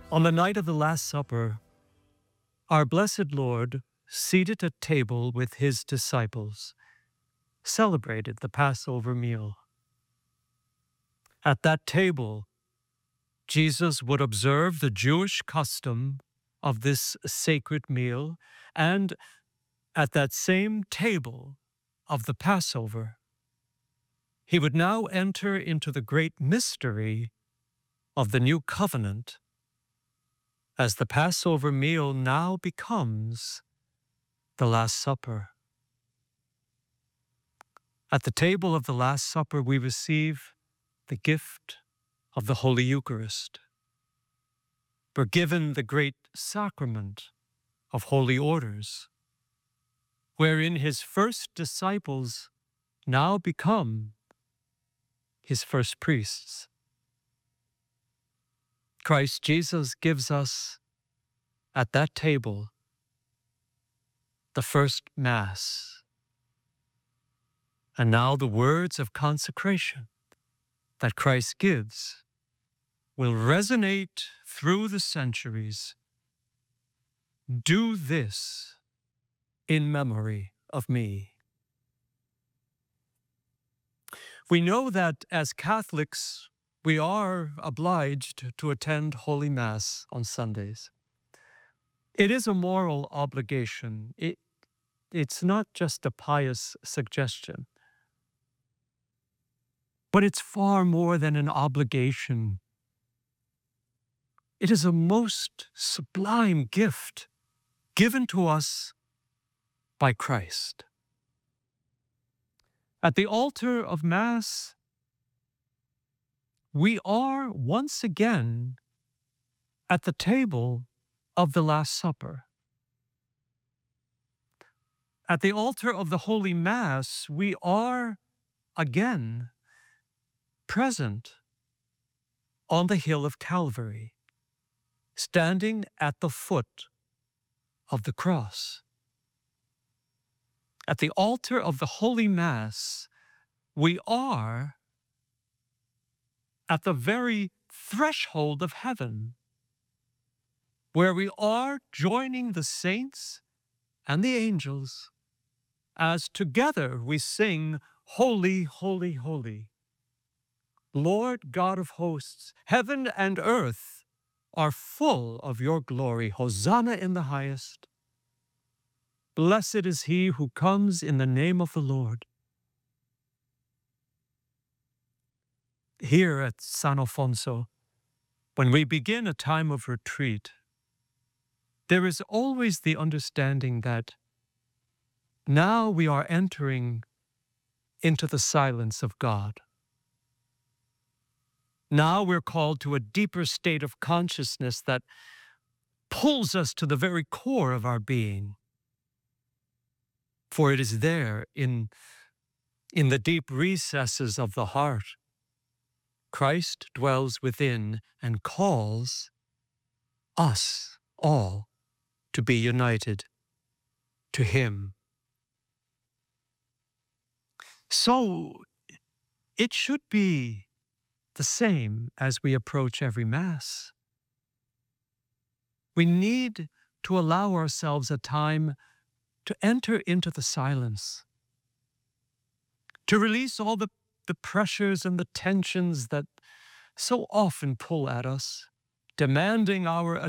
On the night of the Last Supper, our blessed Lord, seated at table with his disciples, celebrated the Passover meal. At that table, Jesus would observe the Jewish custom of this sacred meal, and at that same table of the Passover, he would now enter into the great mystery of the new covenant, as the Passover meal now becomes the Last Supper. At the table of the Last Supper, we receive the gift of the Holy Eucharist. We're given the great sacrament of holy orders, wherein his first disciples now become his first priests. Christ Jesus gives us at that table the first Mass, and now the words of consecration that Christ gives will resonate through the centuries. Do this in memory of me. We know that as Catholics, we are obliged to attend Holy Mass on Sundays. It is a moral obligation. It's not just a pious suggestion, but it's far more than an obligation. It is a most sublime gift given to us by Christ. At the altar of Mass, we are once again at the table of the Last Supper. At the altar of the Holy Mass, we are again present on the hill of Calvary, standing at the foot of the cross. At the altar of the Holy Mass, we are at the very threshold of heaven, where we are joining the saints and the angels as together we sing, "Holy, holy, holy, Lord God of hosts, heaven and earth are full of your glory. Hosanna in the highest. Blessed is he who comes in the name of the Lord." Here at San Alfonso, when we begin a time of retreat, there is always the understanding that now we are entering into the silence of God. Now we're called to a deeper state of consciousness that pulls us to the very core of our being. For it is there, in the deep recesses of the heart, Christ dwells within and calls us all to be united to him. So it should be the same as we approach every Mass. We need to allow ourselves a time to enter into the silence, to release all the pressures and the tensions that so often pull at us, demanding our